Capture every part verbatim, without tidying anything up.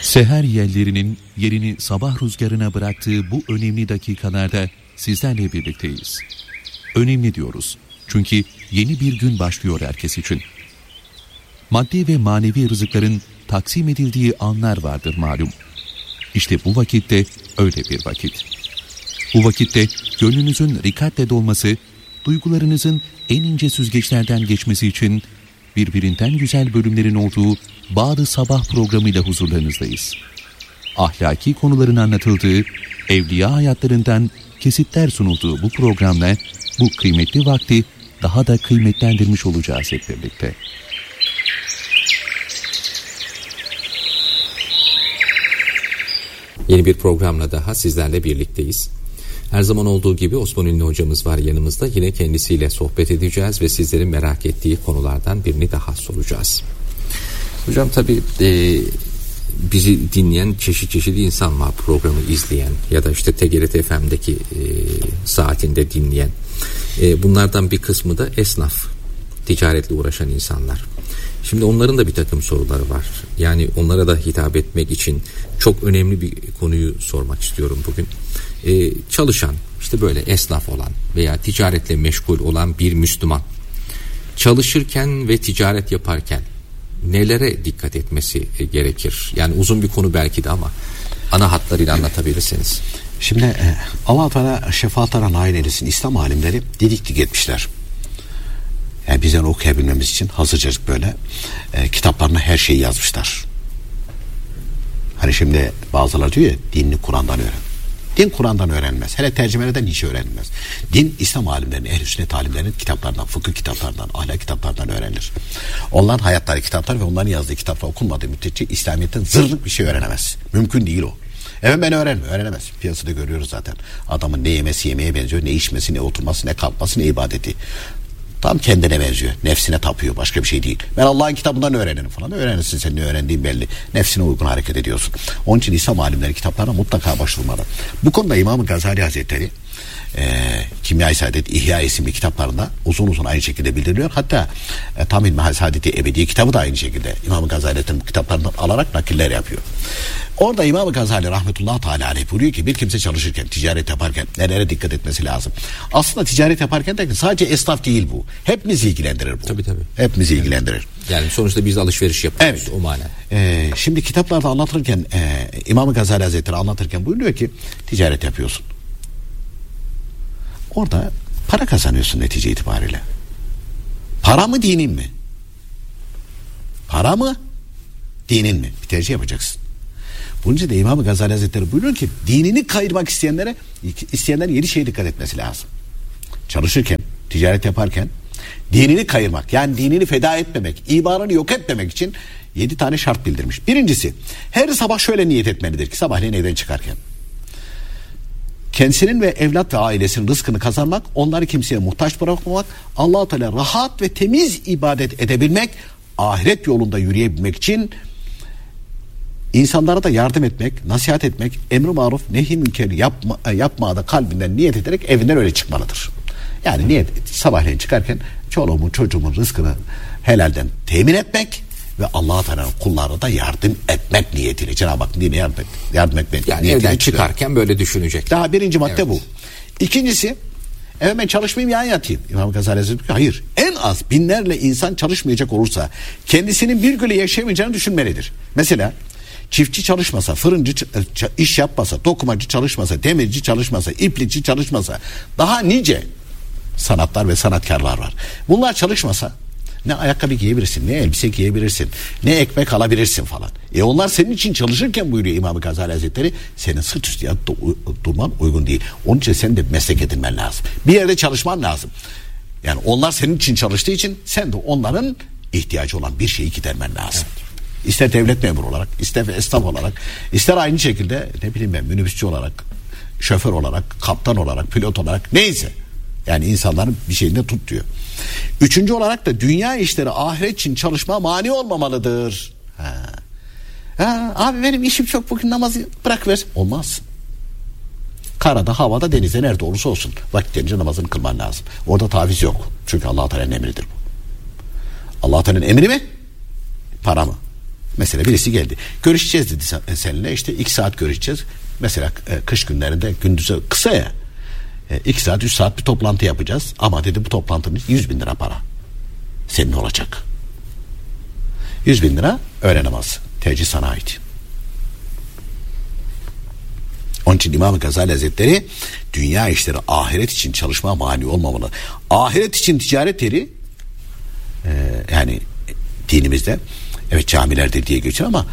Seher yellerinin yerini sabah rüzgarına bıraktığı bu önemli dakikalarda sizlerle birlikteyiz. Önemli diyoruz. Çünkü yeni bir gün başlıyor herkes için. Maddi ve manevi rızıkların taksim edildiği anlar vardır malum. İşte bu vakitte öyle bir vakit. Bu vakitte gönlünüzün rikatle dolması, duygularınızın en ince süzgeçlerden geçmesi için birbirinden güzel bölümlerin olduğu Bağ-ı Sabah programıyla huzurlarınızdayız. Ahlaki konuların anlatıldığı, evliya hayatlarından kesitler sunulduğu bu programla bu kıymetli vakti daha da kıymetlendirmiş olacağız hep birlikte. Yeni bir programla daha sizlerle birlikteyiz. Her zaman olduğu gibi Osman Ünlü hocamız var yanımızda. Yine kendisiyle sohbet edeceğiz ve sizlerin merak ettiği konulardan birini daha soracağız. Hocam tabii e, bizi dinleyen çeşit çeşit insan var, programı izleyen ya da işte T G R T F M'deki e, saatinde dinleyen. E, bunlardan bir kısmı da esnaf, ticaretle uğraşan insanlar. Şimdi onların da bir takım soruları var. Yani onlara da hitap etmek için çok önemli bir konuyu sormak istiyorum bugün. Ee, çalışan, işte böyle esnaf olan veya ticaretle meşgul olan bir Müslüman çalışırken ve ticaret yaparken nelere dikkat etmesi gerekir? Yani uzun bir konu belki de ama ana hatlarıyla anlatabilirseniz. Şimdi Allah Teala şefaatlerine nail eylesin. İslam alimleri didik dik etmişler. Yani bizden okuyabilmemiz için hazırcacık böyle e, kitaplarına her şeyi yazmışlar. Hani şimdi bazıları diyor ya, dinini Kur'an'dan öğren. Din Kur'an'dan öğrenmez. Hele tercümelerden hiç öğrenilmez. Din İslam alimlerinin, ehl-i sünnet alimlerinin kitaplarından, fıkıh kitaplarından, ahlak kitaplarından öğrenilir. Onların hayatları kitaplar ve onların yazdığı kitaplar okunmadığı müddetçe İslamiyet'ten zırhlık bir şey öğrenemez. Mümkün değil o. Evet, ben öğrenmiyor, öğrenemez. Piyasada görüyoruz zaten. Adamın ne yemesi yemeğe benziyor, ne içmesi, ne oturması, ne kalkması, ne ibadeti. Tam kendine benziyor. Nefsine tapıyor. Başka bir şey değil. Ben Allah'ın kitabından öğrenirim falan. Öğrenirsin, senin ne öğrendiğin belli. Nefsine uygun hareket ediyorsun. Onun için İslam alimleri kitaplarına mutlaka başvurmalı. Bu konuda İmam-ı Gazali Hazretleri e, Kimya-i Saadet, İhya isimli kitaplarında uzun uzun aynı şekilde bildiriliyor. Hatta e, Tam İlmihal Saadet-i Ebediye kitabı da aynı şekilde İmam-ı Gazali'nin bu kitaplarından alarak nakiller yapıyor. Orada İmam-ı Gazali rahmetullahi teala aleyh buyuruyor ki bir kimse çalışırken, ticaret yaparken nelere dikkat etmesi lazım. Aslında ticaret yaparken de sadece esnaf değil bu. Hepimizi ilgilendirir bu. Tabii tabii. Hepimizi evet. ilgilendirir. Yani sonuçta biz alışveriş yapıyoruz, evet. O mana. Ee, şimdi kitaplarda anlatırken e, İmam-ı Gazali Hazretleri anlatırken buyuruyor ki ticaret yapıyorsun. Orada para kazanıyorsun netice itibariyle. Para mı dinin mi? Para mı dinin mi? Bir tercih yapacaksın. Bunun için de İmam-ı Gazali Hazretleri buyuruyor ki dinini kayırmak isteyenlere isteyenler yedi şeye dikkat etmesi lazım. Çalışırken, ticaret yaparken dinini kayırmak, yani dinini feda etmemek, imanını yok etmemek için yedi tane şart bildirmiş. Birincisi, her sabah şöyle niyet etmelidir ki sabahleyin evden çıkarken kendisinin ve evlat ve ailesinin rızkını kazanmak, onları kimseye muhtaç bırakmamak, Allah-u Teala rahat ve temiz ibadet edebilmek, ahiret yolunda yürüyebilmek için İnsanlara da yardım etmek, nasihat etmek, emri maruf, nehi münker yapma, yapmaya da kalbinden niyet ederek evinden öyle çıkmalıdır. Yani niyet sabahleyin çıkarken çoluğumun çocuğumun rızkını helalden temin etmek ve Allah-u Teala'nın kullarına da yardım etmek niyetiyle. Cenab-ı Hak dine yardım, et, yardım etmek yani niyetiyle. Evden çıkarken böyle düşünecek. Daha birinci madde evet. bu. İkincisi, evet ben çalışmayayım yan yatayım. İmam Gazali Hazretleri diyor ki hayır. En az binlerle insan çalışmayacak olursa kendisinin bir gün yaşayamayacağını düşünmelidir. Mesela çiftçi çalışmasa, fırıncı iş yapmasa, dokumacı çalışmasa, demirci çalışmasa, iplikçi çalışmasa, daha nice sanatlar ve sanatkarlar var. Bunlar çalışmasa ne ayakkabı giyebilirsin, ne elbise giyebilirsin, ne ekmek alabilirsin falan. E onlar senin için çalışırken buyuruyor İmam-ı Gazali Hazretleri, senin sırt üstü yatıp durman uygun değil. Onun için sen de meslek edinmen lazım. Bir yerde çalışman lazım. Yani onlar senin için çalıştığı için sen de onların ihtiyacı olan bir şeyi gidermen lazım. Evet. İster devlet memuru olarak, ister esnaf olarak, ister aynı şekilde ne bileyim ben minibüsçü olarak, şoför olarak, kaptan olarak, pilot olarak neyse. Yani insanların bir şeyinde tut diyor. Üçüncü olarak da dünya işleri ahiret için çalışma mani olmamalıdır. Ha. Ha, abi benim işim çok bugün namazı bırakıver. Olmaz. Karada, havada, denizde nerede olursa olsun vakitlerince namazını kılman lazım. Orada taviz yok. Çünkü Allah-u Teala'nın emridir bu. Allah-u Teala'nın emri mi? Para mı? Mesela birisi geldi. Görüşeceğiz dedi seninle. İşte iki saat görüşeceğiz. Mesela e, kış günlerinde gündüzü kısa ya. E, iki saat, üç saat bir toplantı yapacağız. Ama dedi bu toplantının yüz bin lira para. Senin olacak. Yüz bin lira öğrenemez. Tercih sana ait. Onun için İmam-ı Gazali Hazretleri dünya işleri ahiret için çalışmaya mani olmamalı. Ahiret için ticaret yeri e, yani dinimizde evet camilerde diye geçiyor ama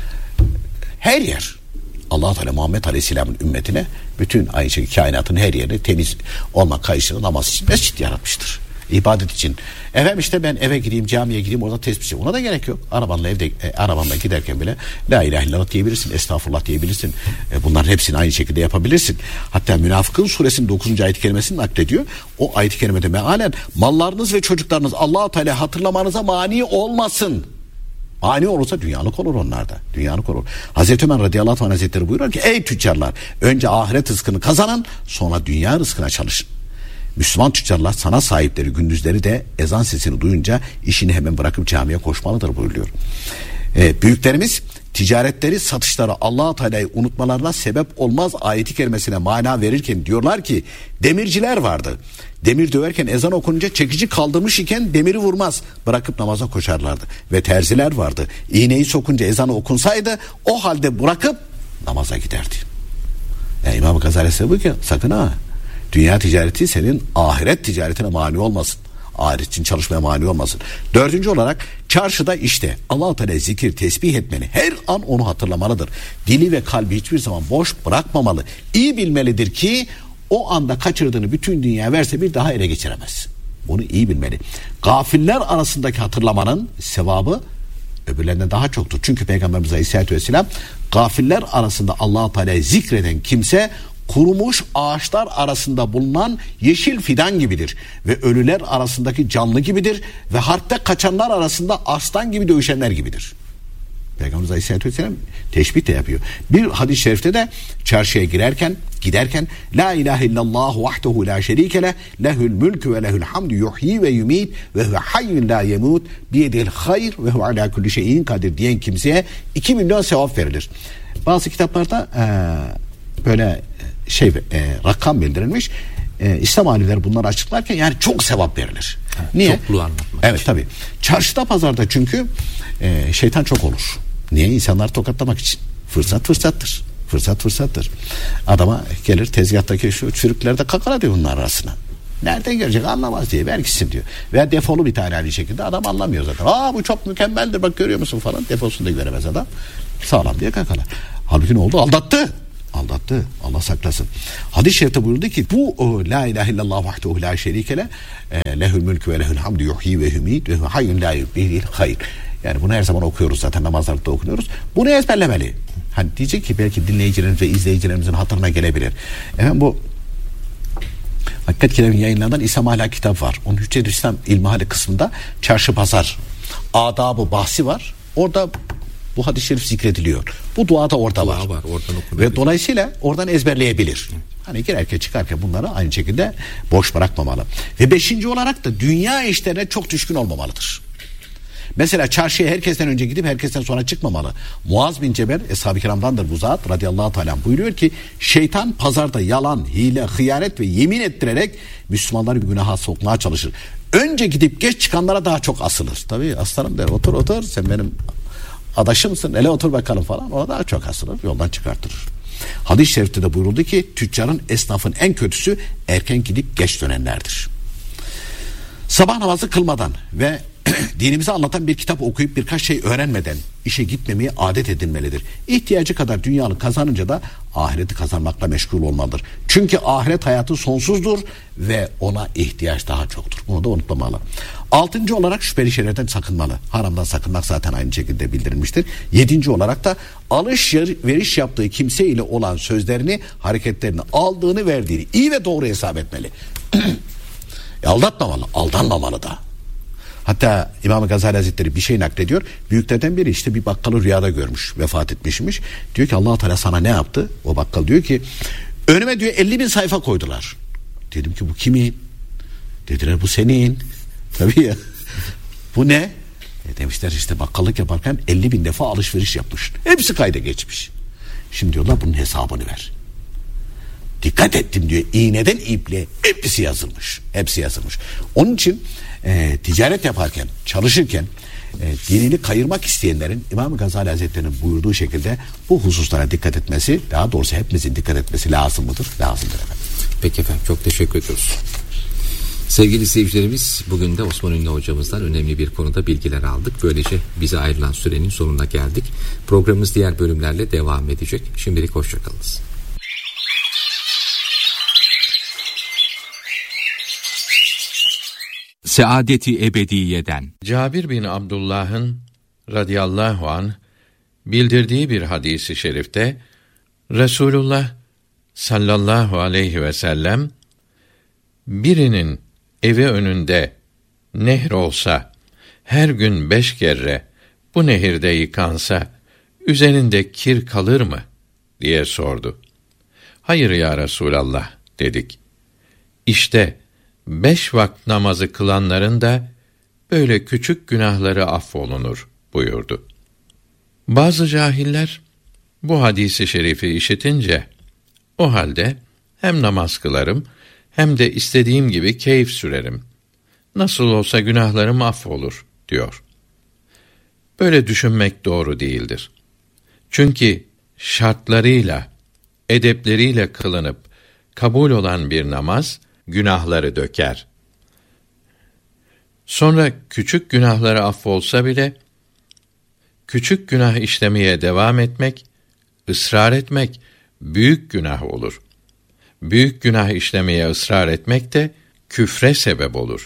her yer Allah-u Teala Muhammed Aleyhisselam'ın ümmetine bütün aynı şekilde kainatın her yerine temiz olmak kayışını namaz için mescit yaratmıştır. İbadet için. Efendim işte ben eve gideyim, camiye gideyim, orada tesbih çekeyim. Ona da gerek yok. Arabanla evde e, arabanla giderken bile la ilahe illallah diyebilirsin, estağfurullah diyebilirsin. E, bunların hepsini aynı şekilde yapabilirsin. Hatta Münafıkın suresinin dokuzuncu ayet-i kerimesini naklediyor. O ayet-i kerimede mealen mallarınız ve çocuklarınız Allah-u Teala hatırlamanıza mani olmasın. Mani olursa dünyalık olur onlarda. Dünyalık olur. Hazreti Ömer radıyallahu anh hazretleri buyuruyor ki ey tüccarlar önce ahiret rızkını kazanın sonra dünya rızkına çalışın. Müslüman tüccarlar sana sahipleri gündüzleri de ezan sesini duyunca işini hemen bırakıp camiye koşmalıdır buyuruyor. Ee, büyüklerimiz ticaretleri satışları Allah-u Teala'yı unutmalarına sebep olmaz ayeti kerimesine mana verirken diyorlar ki demirciler vardı. Demir döverken ezan okununca çekici kaldırmış iken demiri vurmaz. Bırakıp namaza koşarlardı. Ve terziler vardı. İğneyi sokunca ezanı okunsaydı o halde bırakıp namaza giderdi. Yani İmam-ı Gazali sebebı ki sakın ha. Dünya ticareti senin ahiret ticaretine mani olmasın. Ahiret için çalışmaya mani olmasın. Dördüncü olarak çarşıda işte Allah-u Teala zikir, tesbih etmeni her an onu hatırlamalıdır. Dili ve kalbi hiçbir zaman boş bırakmamalı. İyi bilmelidir ki o anda kaçırdığını bütün dünya verse bir daha ele geçiremez. Bunu iyi bilmeli. Gafiller arasındaki hatırlamanın sevabı öbürlerinden daha çoktur. Çünkü Peygamberimiz Aleyhisselatü Vesselam gafiller arasında Allah-u Teala'yı zikreden kimse kurumuş ağaçlar arasında bulunan yeşil fidan gibidir ve ölüler arasındaki canlı gibidir ve harpte kaçanlar arasında aslan gibi dövüşenler gibidir. Peygamberimiz Aleyhisselatü Vesselam teşbih de yapıyor. Bir hadis-i şerifte de çarşıya girerken giderken la ilahe illallah vahdehu la şerike leh lehül mülkü ve lehül hamdü yuhyi ve yumit ve huve hayyun la yemut biyedil hayr ve huve ala kulli şeyin kadir diyen kimseye iki milyon sevap verilir. Bazı kitaplarda ee, böyle şey e, rakam bildirilmiş. E, İslam alimleri bunları açıklarken yani çok sevap verilir. Evet, niye? Çokluğu anlatmak. Evet tabii. Çarşıda pazarda çünkü e, şeytan çok olur. Niye? İnsanları tokatlamak için. Fırsat fırsattır. Fırsat fırsattır. Adama gelir tezgahtaki şu çürüklerde kakara diyor bunlar arasına. Nereden gelecek anlamaz diye vergisin diyor. Veya defolu bir tane aynı şekilde adam anlamıyor zaten. Aa bu çok mükemmeldir bak görüyor musun falan. Defolsunu da göremez adam. Sağlam diye kakalar. Halbuki ne oldu? Aldattı. Aldattı. Allah saklasın. Hadis-i şerifte buyurdu ki bu o, la ilahe illallah vahdehu la şerike le e, lehül mülkü ve lehül hamdü yuhyi ve humid ve hayyun la yuhyi hayr. Yani bunu her zaman okuyoruz zaten namazlarda okunuyoruz. Bunu ezberlemeli. Hani diyecek ki belki dinleyicilerimiz ve izleyicilerimizin hatırına gelebilir. Efendim bu Hakikat Kitabı'nın yayınlanan İslam Ahlak kitap var. Onun Hüccet-i İslam İlmihali kısmında çarşı pazar adabı bahsi var. Orada bu hadis-i şerif zikrediliyor. Bu dua da orada dua var. var oradan ve dolayısıyla oradan ezberleyebilir. Hı. Hani girerken çıkarken bunları aynı şekilde boş bırakmamalı. Ve beşinci olarak da dünya işlerine çok düşkün olmamalıdır. Mesela çarşıya herkesten önce gidip herkesten sonra çıkmamalı. Muaz bin Cebel Eshab-ı Kiram'dandır bu zat radıyallahu teala buyuruyor ki şeytan pazarda yalan, hile, hıyanet ve yemin ettirerek Müslümanları bir günaha sokmaya çalışır. Önce gidip geç çıkanlara daha çok asılır. Tabii aslanım der otur otur sen benim adaşımsın hele otur bakalım falan ona daha çok asılır yoldan çıkartır. Hadis-i şerifte de buyuruldu ki tüccarın esnafın en kötüsü erken gidip geç dönenlerdir. Sabah namazı kılmadan ve dinimizi anlatan bir kitap okuyup birkaç şey öğrenmeden işe gitmemeyi adet edinmelidir. İhtiyacı kadar dünyalık kazanınca da ahireti kazanmakla meşgul olmalıdır. Çünkü ahiret hayatı sonsuzdur ve ona ihtiyaç daha çoktur. Bunu da unutmamalı. Altıncı olarak şüpheli şeylerden sakınmalı. Haramdan sakınmak zaten aynı şekilde bildirilmiştir. Yedinci olarak da alış veriş yaptığı kimse ile olan sözlerini, hareketlerini, aldığını, verdiğini iyi ve doğru hesap etmeli. Aldatmamalı, aldanmamalı da. Hatta İmam-ı Gazali Hazretleri bir şey naklediyor. Büyüklerden biri işte bir bakkalı rüyada görmüş, vefat etmişmiş. Diyor ki Allah-u Teala sana ne yaptı? O bakkal diyor ki önüme diyor elli bin sayfa koydular. Dedim ki bu kimin? Dediler bu senin. Tabii ya. Bu ne? E demişler işte bakkallık yaparken elli bin defa alışveriş yapmış. Hepsi kayda geçmiş. Şimdi diyorlar bunun hesabını ver. Dikkat ettim diyor. İğneden ipliğe hepsi yazılmış. Hepsi yazılmış. Onun için e, ticaret yaparken, çalışırken e, dinini kayırmak isteyenlerin İmam Gazali Hazretleri'nin buyurduğu şekilde bu hususlara dikkat etmesi, daha doğrusu hepimizin dikkat etmesi lazım mıdır? Lazımdır efendim. Peki efendim, çok teşekkür ediyoruz. Sevgili seyircilerimiz, bugün de Osman Ünlü hocamızdan önemli bir konuda bilgiler aldık. Böylece bize ayrılan sürenin sonuna geldik. Programımız diğer bölümlerle devam edecek. Şimdilik hoşçakalınız. Saadeti Ebediye'den Cabir bin Abdullah'ın radıyallahu anh bildirdiği bir hadisi şerifte Resulullah sallallahu aleyhi ve sellem birinin evi önünde nehr olsa, her gün beş kere bu nehirde yıkansa, üzerinde kir kalır mı diye sordu. Hayır ya Resulallah dedik. İşte beş vakit namazı kılanların da böyle küçük günahları affolunur buyurdu. Bazı cahiller bu hadisi şerifi işitince, o halde hem namaz kılarım hem de istediğim gibi keyif sürerim. Nasıl olsa günahlarım affolur diyor. Böyle düşünmek doğru değildir. Çünkü şartlarıyla, edepleriyle kılınıp kabul olan bir namaz günahları döker. Sonra küçük günahları affolsa bile küçük günah işlemeye devam etmek, ısrar etmek büyük günah olur. Büyük günah işlemeye ısrar etmek de küfre sebep olur.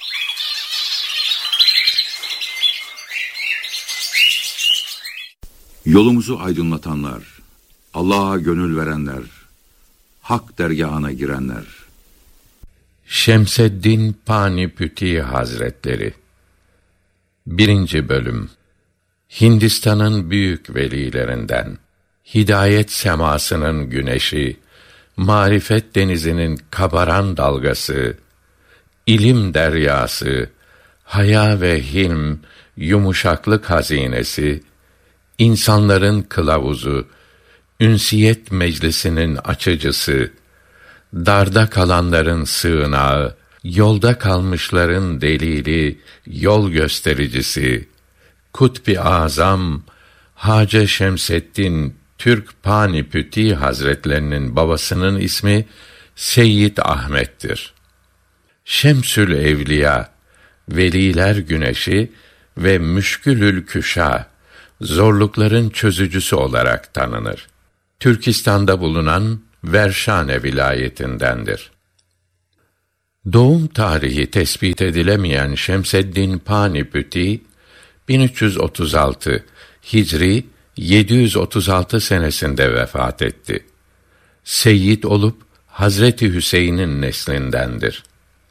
Yolumuzu aydınlatanlar, Allah'a gönül verenler, hak dergâhına girenler. Şemseddin Panipüti Hazretleri. Birinci Bölüm. Hindistan'ın büyük velilerinden, hidayet semasının güneşi, marifet denizinin kabaran dalgası, ilim deryası, haya ve hilm, yumuşaklık hazinesi, insanların kılavuzu, ünsiyet meclisinin açıcısı, darda kalanların sığınağı, yolda kalmışların delili, yol göstericisi, Kutb-i Azam, Hacı Şemseddin Türk Panipüti Hazretlerinin babasının ismi Seyyid Ahmet'tir. Şemsül Evliya, veliler güneşi ve Müşkülül Küşa, zorlukların çözücüsü olarak tanınır. Türkistan'da bulunan Verşane vilayetindendir. Doğum tarihi tespit edilemeyen Şemseddin Panipüti, bin üç yüz otuz altı Hicri yedi yüz otuz altı senesinde vefat etti. Seyyid olup Hazreti Hüseyin'in neslindendir.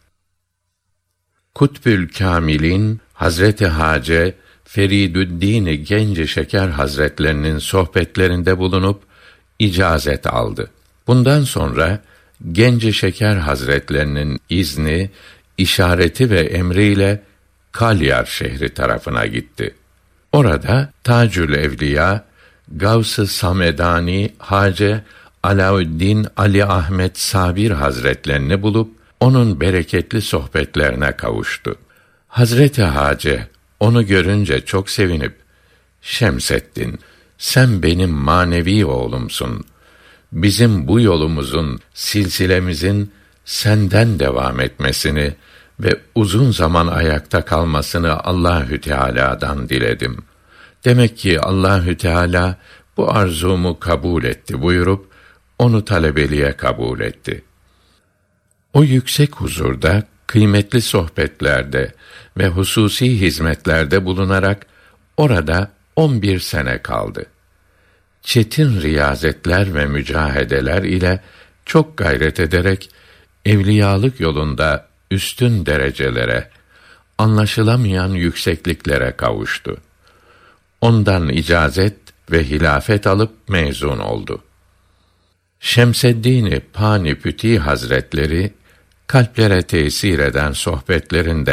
Kutbül Kamil'in Hazreti Hace Feridüddin Genci Şeker Hazretlerinin sohbetlerinde bulunup icazet aldı. Bundan sonra Genci Şeker Hazretlerinin izni, işareti ve emriyle Kalyar şehri tarafına gitti. Orada Tacül Evliya, Gavs-ı Samedani Hacı Alaüddin Ali Ahmet Sabir Hazretlerini bulup onun bereketli sohbetlerine kavuştu. Hazreti Hacı onu görünce çok sevinip, Şemseddin, sen benim manevi oğlumsun. Bizim bu yolumuzun, silsilemizin senden devam etmesini ve uzun zaman ayakta kalmasını Allahü Teala'dan diledim. Demek ki Allahü Teala bu arzumu kabul etti buyurup onu talebeliğe kabul etti. O yüksek huzurda kıymetli sohbetlerde ve hususi hizmetlerde bulunarak orada on bir sene kaldı. Çetin riyazetler ve mücahedeler ile çok gayret ederek evliyalık yolunda üstün derecelere, anlaşılamayan yüksekliklere kavuştu. Ondan icazet ve hilafet alıp mezun oldu. Şemseddin Panipüti Hazretleri kalplere tesir eden sohbetlerinde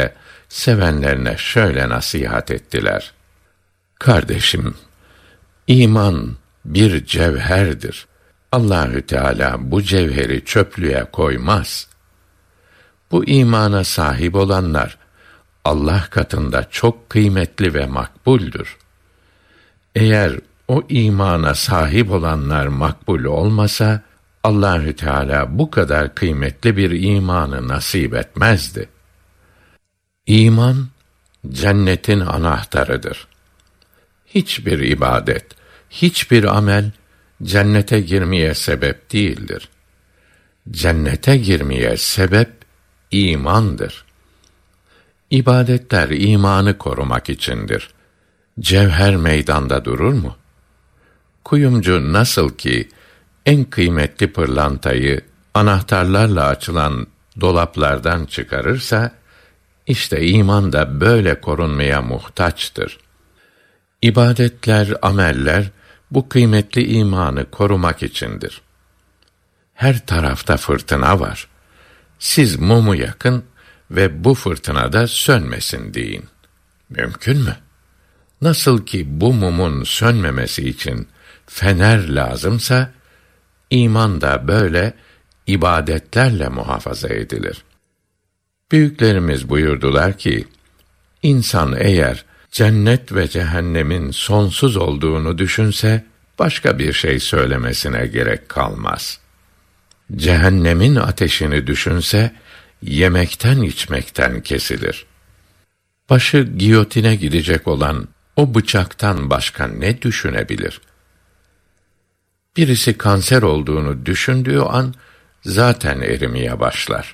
sevenlerine şöyle nasihat ettiler: Kardeşim, iman bir cevherdir. Allahü Teala bu cevheri çöplüğe koymaz. Bu imana sahip olanlar Allah katında çok kıymetli ve makbuldür. Eğer o imana sahip olanlar makbul olmasa, Allahü Teala bu kadar kıymetli bir imanı nasip etmezdi. İman, cennetin anahtarıdır. Hiçbir ibadet, hiçbir amel, cennete girmeye sebep değildir. Cennete girmeye sebep, imandır. İbadetler imanı korumak içindir. Cevher meydanda durur mu? Kuyumcu nasıl ki en kıymetli pırlantayı anahtarlarla açılan dolaplardan çıkarırsa, işte iman da böyle korunmaya muhtaçtır. İbadetler, ameller bu kıymetli imanı korumak içindir. Her tarafta fırtına var. Siz mumu yakın ve bu fırtınada sönmesin deyin. Mümkün mü? Nasıl ki bu mumun sönmemesi için fener lazımsa, iman da böyle ibadetlerle muhafaza edilir. Büyüklerimiz buyurdular ki, insan eğer cennet ve cehennemin sonsuz olduğunu düşünse, başka bir şey söylemesine gerek kalmaz. Cehennemin ateşini düşünse, yemekten içmekten kesilir. Başı giyotine gidecek olan o bıçaktan başka ne düşünebilir? Birisi kanser olduğunu düşündüğü an, zaten erimeye başlar.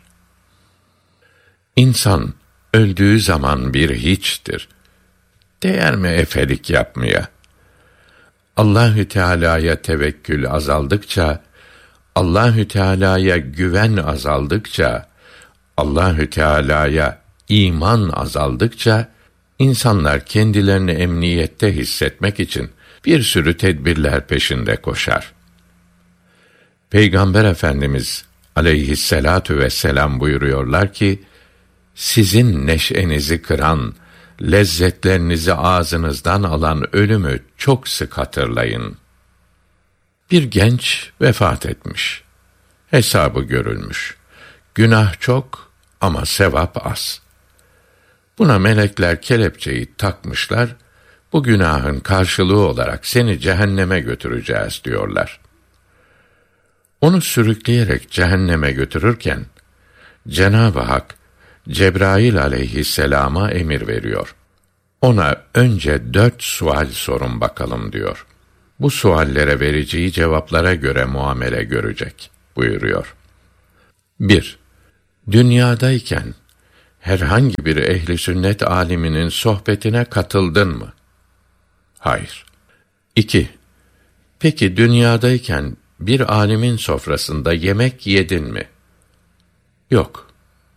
İnsan, öldüğü zaman bir hiçtir. Değer mi efelik yapmaya? Allahü Teala'ya tevekkül azaldıkça, Allahü Teala'ya güven azaldıkça, Allahü Teala'ya iman azaldıkça, insanlar kendilerini emniyette hissetmek için bir sürü tedbirler peşinde koşar. Peygamber Efendimiz aleyhisselatu vesselam buyuruyorlar ki, sizin neşenizi kıran, lezzetlerinizi ağzınızdan alan ölümü çok sık hatırlayın. Bir genç vefat etmiş. Hesabı görülmüş. Günah çok ama sevap az. Buna melekler kelepçeyi takmışlar, bu günahın karşılığı olarak seni cehenneme götüreceğiz diyorlar. Onu sürükleyerek cehenneme götürürken, Cenab-ı Hak, Cebrail aleyhisselama emir veriyor. Ona önce dört sual sorun bakalım diyor. Bu suallere vereceği cevaplara göre muamele görecek buyuruyor. bir. Dünyadayken herhangi bir ehli sünnet aliminin sohbetine katıldın mı? Hayır. iki. Peki dünyadayken bir alimin sofrasında yemek yedin mi? Yok.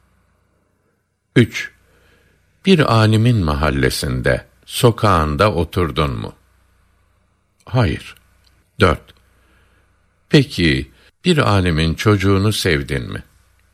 üç. Bir alimin mahallesinde, sokağında oturdun mu? Hayır. dört. Peki bir alimin çocuğunu sevdin mi?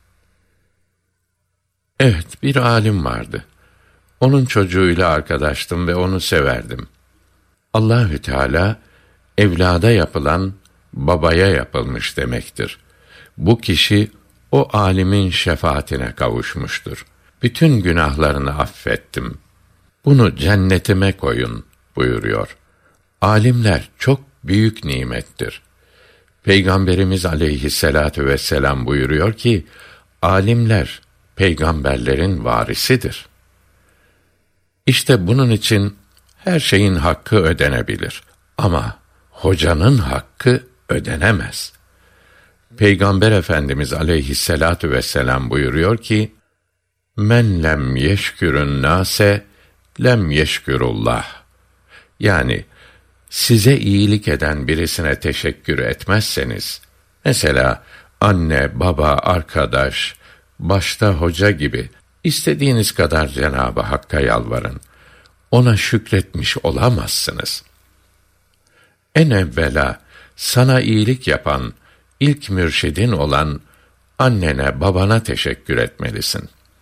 Evet, bir alim vardı. Onun çocuğuyla arkadaştım ve onu severdim. Allahü Teala evlada yapılan babaya yapılmış demektir. Bu kişi o alimin şefaatine kavuşmuştur. Bütün günahlarını affettim. Bunu cennetime koyun buyuruyor. Alimler çok büyük nimettir. Peygamberimiz aleyhisselatu vesselam buyuruyor ki, alimler peygamberlerin varisidir. İşte bunun için her şeyin hakkı ödenebilir. Ama hocanın hakkı ödenemez. Peygamber Efendimiz aleyhisselatu vesselam buyuruyor ki, men lem yeşkürün nase, lem yeşkürullah. Yani, size iyilik eden birisine teşekkür etmezseniz, mesela anne, baba, arkadaş, başta hoca gibi, istediğiniz kadar Cenab-ı Hakk'a yalvarın. Ona şükretmiş olamazsınız. En evvela, sana iyilik yapan, ilk mürşidin olan annene, babana teşekkür etmelisin.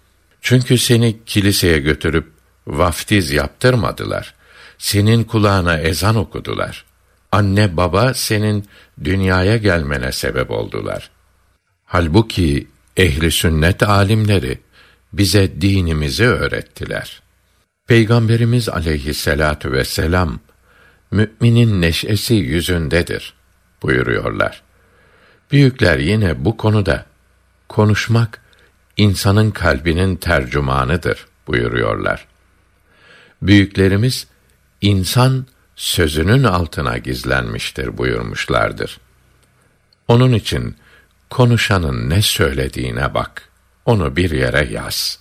Çünkü seni kiliseye götürüp vaftiz yaptırmadılar. Senin kulağına ezan okudular. Anne baba senin dünyaya gelmene sebep oldular. Halbuki ehli sünnet alimleri bize dinimizi öğrettiler. Peygamberimiz aleyhisselatu vesselam, müminin neşesi yüzündedir buyuruyorlar. Büyükler yine bu konuda, konuşmak insanın kalbinin tercümanıdır buyuruyorlar. Büyüklerimiz, insan sözünün altına gizlenmiştir buyurmuşlardır. Onun için konuşanın ne söylediğine bak, onu bir yere yaz.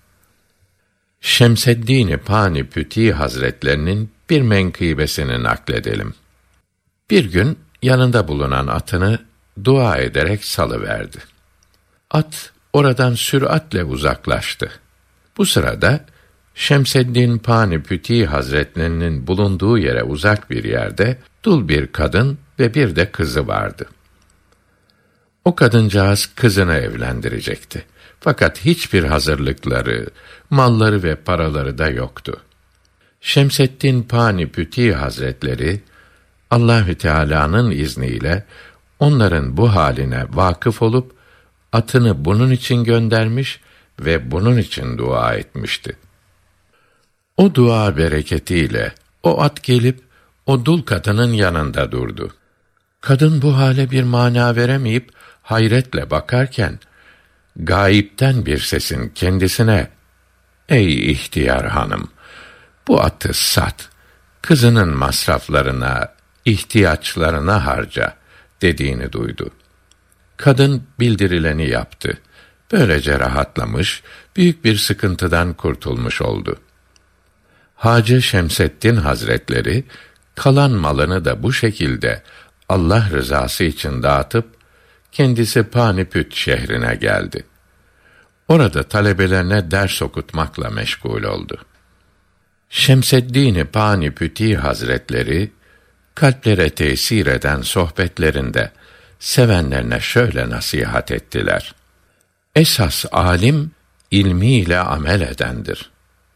Şemseddin Panipüti Hazretlerinin bir menkıbesini nakledelim. Bir gün yanında bulunan atını dua ederek salıverdi. At oradan süratle uzaklaştı. Bu sırada Şemseddin Panipüti Hazretlerinin bulunduğu yere uzak bir yerde dul bir kadın ve bir de kızı vardı. O kadıncağız kızını evlendirecekti. Fakat hiçbir hazırlıkları, malları ve paraları da yoktu. Şemseddin Panipüti Hazretleri Allahü Teala'nın izniyle onların bu haline vakıf olup atını bunun için göndermiş ve bunun için dua etmişti. O dua bereketiyle o at gelip o dul kadının yanında durdu. Kadın bu hale bir mana veremeyip hayretle bakarken gayipten bir sesin kendisine "Ey ihtiyar hanım, bu atı sat, kızının masraflarına, ihtiyaçlarına harca" dediğini duydu. Kadın bildirileni yaptı. Böylece rahatlamış, büyük bir sıkıntıdan kurtulmuş oldu. Hacı Şemseddin Hazretleri kalan malını da bu şekilde Allah rızası için dağıtıp kendisi Panipüt şehrine geldi. Orada talebelerine ders okutmakla meşgul oldu. Şemseddin Panipüti Hazretleri kalplere tesir eden sohbetlerinde sevenlerine şöyle nasihat ettiler: Esas alim ilmiyle amel edendir.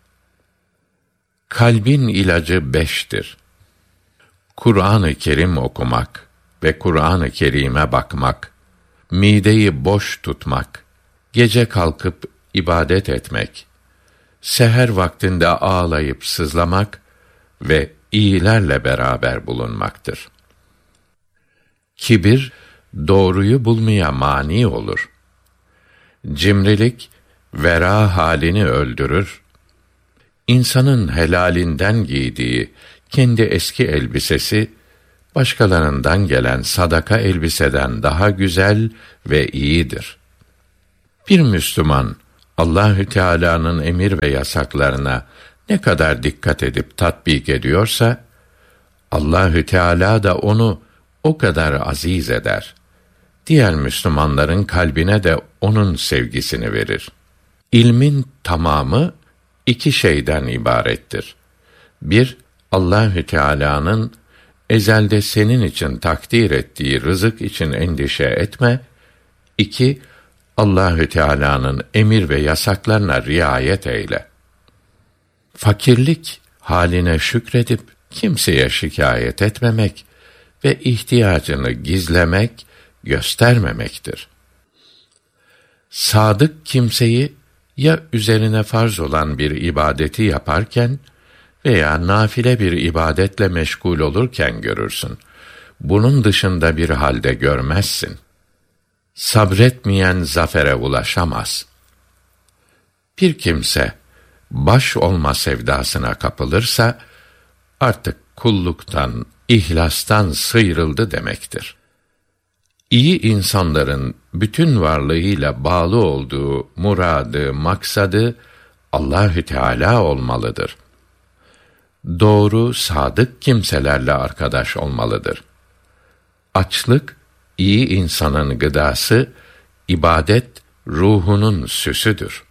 Kalbin ilacı beştir. Kur'an-ı Kerim okumak ve Kur'an-ı Kerim'e bakmak, mideyi boş tutmak, gece kalkıp ibadet etmek, seher vaktinde ağlayıp sızlamak ve iyilerle beraber bulunmaktır. Kibir, doğruyu bulmaya mani olur. Cimrilik, vera halini öldürür. İnsanın helalinden giydiği kendi eski elbisesi, başkalarından gelen sadaka elbiseden daha güzel ve iyidir. Bir Müslüman, Allahü Teala'nın emir ve yasaklarına ne kadar dikkat edip tatbik ediyorsa, Allahü Teala da onu o kadar aziz eder. Diğer Müslümanların kalbine de onun sevgisini verir. İlmin tamamı iki şeyden ibarettir. Bir, Allahü Teala'nın ezelde senin için takdir ettiği rızık için endişe etme. İki, Allahü Teala'nın emir ve yasaklarına riayet eyle. Fakirlik, haline şükredip kimseye şikayet etmemek ve ihtiyacını gizlemek, göstermemektir. Sadık kimseyi ya üzerine farz olan bir ibadeti yaparken veya nafile bir ibadetle meşgul olurken görürsün. Bunun dışında bir halde görmezsin. Sabretmeyen zafere ulaşamaz. Bir kimse baş olma sevdasına kapılırsa artık kulluktan, ihlastan sıyrıldı demektir. İyi insanların bütün varlığıyla bağlı olduğu muradı, maksadı Allahü Teala olmalıdır. Doğru, sadık kimselerle arkadaş olmalıdır. Açlık, iyi insanın gıdası, ibadet, ruhunun süsüdür.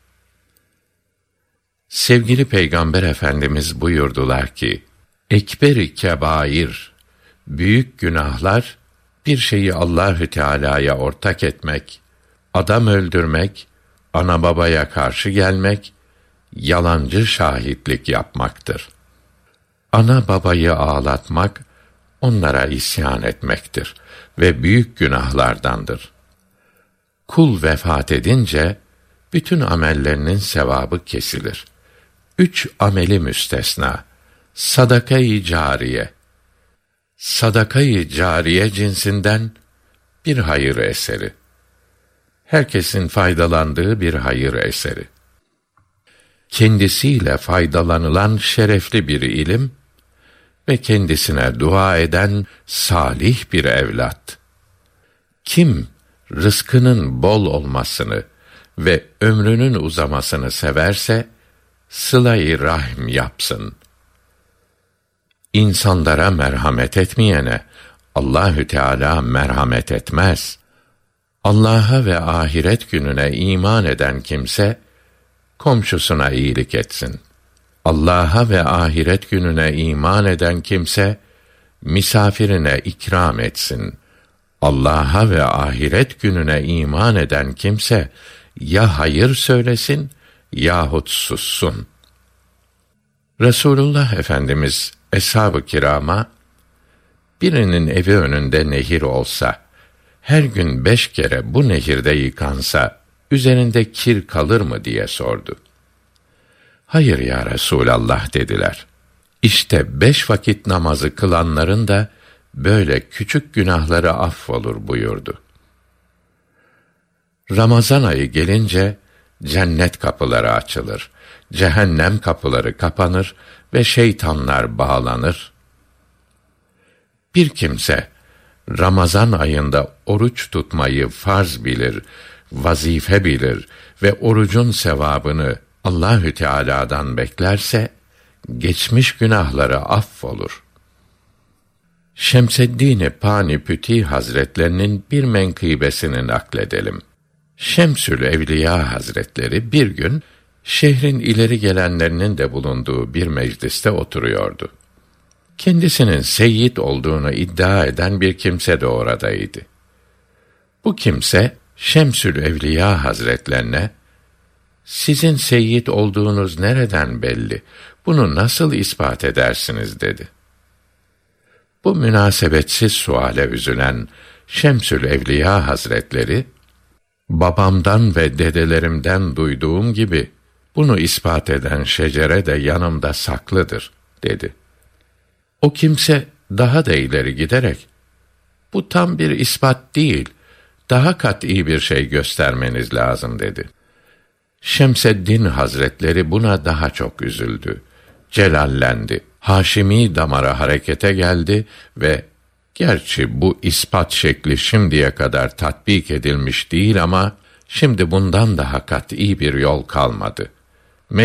Sevgili Peygamber Efendimiz buyurdular ki, ekber-i kebair, büyük günahlar, bir şeyi Allahü Teala'ya ortak etmek, adam öldürmek, ana babaya karşı gelmek, yalancı şahitlik yapmaktır. Ana babayı ağlatmak, onlara isyan etmektir ve büyük günahlardandır. Kul vefat edince, bütün amellerinin sevabı kesilir. Üç ameli müstesna. Sadaka-i cariye. Sadaka-i cariye cinsinden bir hayır eseri. Herkesin faydalandığı bir hayır eseri. Kendisiyle faydalanılan şerefli bir ilim ve kendisine dua eden salih bir evlat. Kim rızkının bol olmasını ve ömrünün uzamasını severse, sıla-i rahm yapsın. İnsanlara merhamet etmeyene Allahü Teala merhamet etmez. Allah'a ve ahiret gününe iman eden kimse komşusuna iyilik etsin. Allah'a ve ahiret gününe iman eden kimse misafirine ikram etsin. Allah'a ve ahiret gününe iman eden kimse ya hayır söylesin yahut sussun. Resulullah Efendimiz eshab-ı kirama, birinin evi önünde nehir olsa, her gün beş kere bu nehirde yıkansa, üzerinde kir kalır mı diye sordu. Hayır ya Resulallah dediler. İşte beş vakit namazı kılanların da böyle küçük günahları affolur buyurdu. Ramazan ayı gelince cennet kapıları açılır, cehennem kapıları kapanır ve şeytanlar bağlanır. Bir kimse Ramazan ayında oruç tutmayı farz bilir, vazife bilir ve orucun sevabını Allahü Teala'dan beklerse geçmiş günahları affolur. Şemseddin Panipüti Hazretlerinin bir menkıbesini nakledelim. Şemsül Evliya Hazretleri bir gün şehrin ileri gelenlerinin de bulunduğu bir mecliste oturuyordu. Kendisinin seyyid olduğunu iddia eden bir kimse de oradaydı. Bu kimse Şemsül Evliya Hazretlerine, "Sizin seyyid olduğunuz nereden belli? Bunu nasıl ispat edersiniz?" dedi. Bu münasebetsiz suale üzülen Şemsül Evliya Hazretleri, "Babamdan ve dedelerimden duyduğum gibi bunu ispat eden şecere de yanımda saklıdır," dedi. O kimse daha da ileri giderek, "Bu tam bir ispat değil, daha kat'î bir şey göstermeniz lazım," dedi. Şemseddin Hazretleri buna daha çok üzüldü, celallendi. Haşimi damarı harekete geldi ve gerçi bu ispat şekli şimdiye kadar tatbik edilmiş değil ama şimdi bundan daha kat'î bir yol kalmadı.